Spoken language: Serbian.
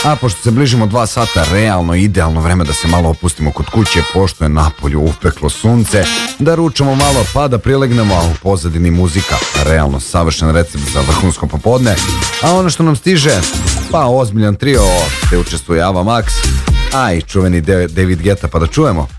A pošto se bližimo 2 sata, realno idealno vreme da se malo opustimo kod kuće, pošto je napolju upeklo sunce, da ručamo malo pa da prilegnemo, a u pozadini muzika, realno savršen recept za vrhunsko popodne. A ono što nam stiže, pa ozbiljan trio, te učestvuje Ava Max, a i čuveni David Guetta, pa da čujemo.